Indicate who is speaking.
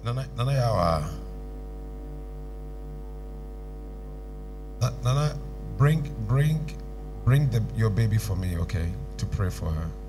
Speaker 1: Nana Yawa. Nana, bring your baby for me, okay? To pray for her.